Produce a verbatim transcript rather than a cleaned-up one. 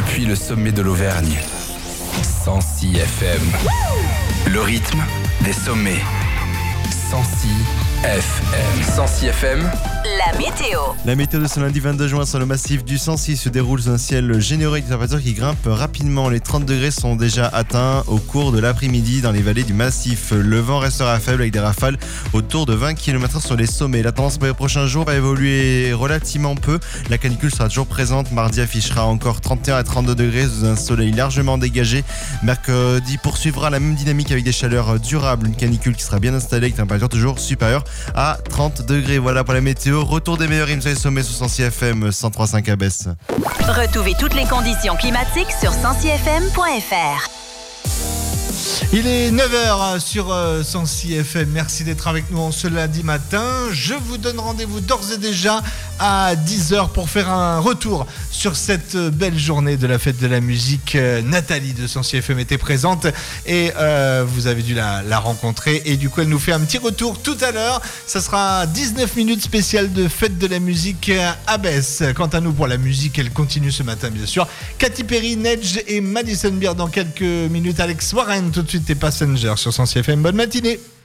depuis le sommet de l'Auvergne. cent six F M. Le rythme des sommets. cent six F M. cent six F M. La météo. La météo de ce lundi vingt-deux juin sur le massif du cent six se déroule sous un ciel généreux avec des températures qui grimpent rapidement. Les trente degrés sont déjà atteints au cours de l'après-midi dans les vallées du massif. Le vent restera faible avec des rafales autour de vingt kilomètres heure sur les sommets. La tendance pour les prochains jours va évoluer relativement peu. La canicule sera toujours présente. Mardi affichera encore trente et un à trente-deux degrés sous un soleil largement dégagé. Mercredi poursuivra la même dynamique avec des chaleurs durables. Une canicule qui sera bien installée avec des températures toujours supérieures à trente degrés. Voilà pour la météo. Retour des meilleurs hymnes sur les sommets sous cent six F M cent trois virgule cinq à Besse. Retrouvez toutes les conditions climatiques sur cent six F M point F R. Il est neuf heures sur cent six F M. Merci d'être avec nous en ce lundi matin. Je vous donne rendez-vous d'ores et déjà à dix heures pour faire un retour sur cette belle journée de la fête de la musique. Nathalie de cent six F M était présente et euh, vous avez dû la, la rencontrer. Et du coup, elle nous fait un petit retour tout à l'heure. Ça sera dix-neuf minutes spéciales de fête de la musique à Besse. Quant à nous, pour la musique, elle continue ce matin, bien sûr. Katy Perry, Nedge et Madison Beer dans quelques minutes. Alex Warren, tout de suite, et Passenger sur cent six F M. Bonne matinée.